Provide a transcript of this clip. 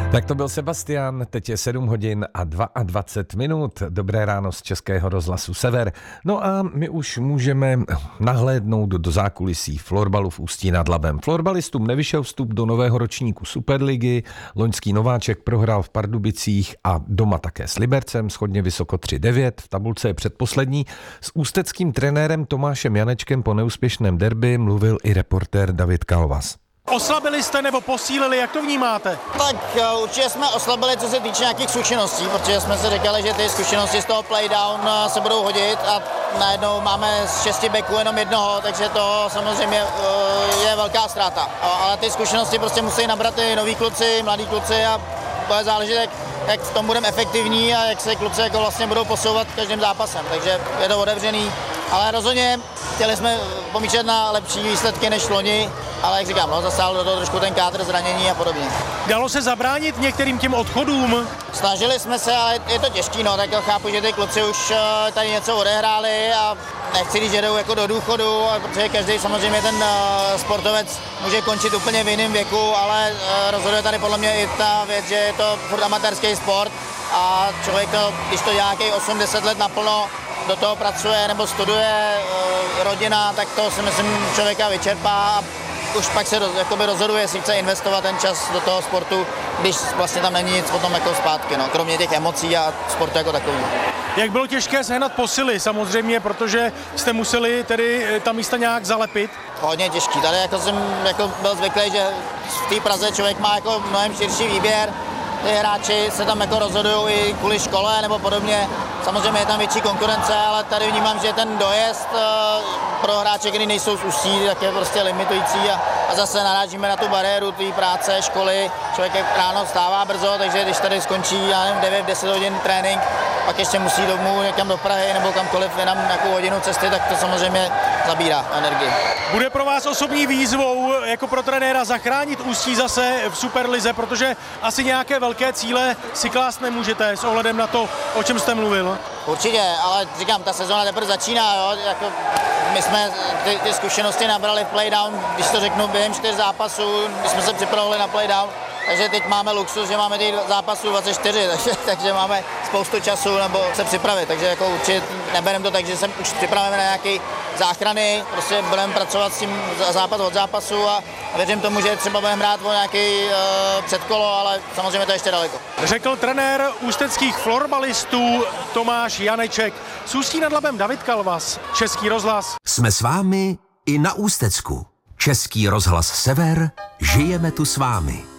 Tak to byl Sebastian, teď je 7 hodin a 22 minut. Dobré ráno z Českého rozhlasu Sever. No a my už můžeme nahlédnout do zákulisí florbalu v Ústí nad Labem. Florbalistům nevyšel vstup do nového ročníku Superligy. Loňský nováček prohrál v Pardubicích a doma také s Libercem, shodně vysoko 3-9. V tabulce je předposlední. S ústeckým trenérem Tomášem Janečkem po neúspěšném derby mluvil i reportér David Kalvas. Oslabili jste nebo posílili, jak to vnímáte? Tak určitě jsme oslabili, co se týče nějakých zkušeností, protože jsme si říkali, že ty zkušenosti z toho playdown se budou hodit a najednou máme z 6 backů jenom jednoho, takže to samozřejmě je velká ztráta. Ale ty zkušenosti prostě musí nabrat i noví kluci, mladí kluci a bude záležet, jak v tom budeme efektivní a jak se kluci jako vlastně budou posouvat každým zápasem, takže je to otevřený. Ale rozhodně chtěli jsme pomýšlet na lepší výsledky než loni, ale jak říkám, zasáhl do toho trošku ten kádr zranění a podobně. Dalo se zabránit některým těm odchodům? Snažili jsme se, ale je to těžký, tak chápu, že ty kluci už tady něco odehráli a nechci říct, že jdou jako do důchodu, protože každý samozřejmě ten sportovec může končit úplně v jiném věku, ale rozhoduje tady podle mě i ta věc, že je to furt amatérský sport a člověk, když to dělá nějakých 8-10 let naplno, do toho pracuje nebo studuje rodina, tak to si myslím člověka vyčerpá a už pak se rozhoduje, jestli chce investovat ten čas do toho sportu, když vlastně tam není nic potom jako zpátky, kromě těch emocí a sportu jako takový. Jak bylo těžké sehnat posily samozřejmě, protože jste museli tedy ta místa nějak zalepit? Hodně těžký, tady jsem byl zvyklý, že v té Praze člověk má jako mnohem širší výběr, ty hráči se tam jako rozhodují i kvůli škole nebo podobně. Samozřejmě je tam větší konkurence, ale tady vnímám, že ten dojezd pro hráče, kdy nejsou z Ústí, tak je prostě limitující a zase narážíme na tu bariéru té práce, školy. Člověk ráno vstává brzo, takže když tady skončí, já nevím, 9-10 hodin trénink, pak ještě musí domů někam do Prahy nebo kamkoliv jenom nějakou hodinu cesty, tak to samozřejmě zabírá energii. Bude pro vás osobní výzvou jako pro trenéra zachránit Ústí zase v Superlize, protože asi nějaké velké cíle si klást nemůžete s ohledem na to, o čem jste mluvil? Určitě, ale říkám, ta sezóna teprve začíná, jako my jsme ty zkušenosti nabrali v playdown, když to řeknu, během 4 zápasů, když jsme se připravili na playdown, takže teď máme luxus, že máme těch zápasů 24, takže máme spoustu času nebo se připravit, takže jako určitě nebereme to tak, že jsem už připraven na nějaké záchrany, prostě budeme pracovat s tím zápas od zápasu a věřím tomu, že třeba budeme hrát o nějaký předkolo, ale samozřejmě to je ještě daleko. Řekl trenér ústeckých florbalistů Tomáš Janeček. Z Ústí nad Labem David Kalvas, Český rozhlas. Jsme s vámi i na Ústecku. Český rozhlas Sever, žijeme tu s vámi.